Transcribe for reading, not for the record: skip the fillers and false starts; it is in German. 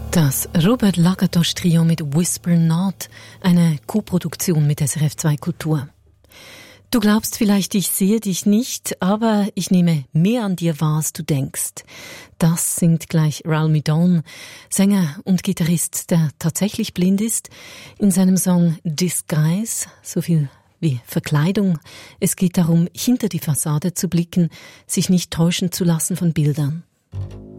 Das Robert Lagatos Trio mit Whisper Not, eine Koproduktion mit SRF 2 Kultur. Du glaubst vielleicht, ich sehe dich nicht, aber ich nehme mehr an dir wahr, als du denkst. Das singt gleich Raul Midon, Sänger und Gitarrist, der tatsächlich blind ist, in seinem Song Disguise, so viel wie Verkleidung. Es geht darum, hinter die Fassade zu blicken, sich nicht täuschen zu lassen von Bildern.